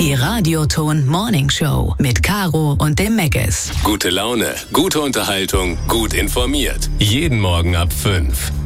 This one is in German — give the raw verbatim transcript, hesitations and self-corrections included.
Die Radioton Morning Show mit Caro und dem Megas. Gute Laune, gute Unterhaltung, gut informiert. Jeden Morgen ab fünf.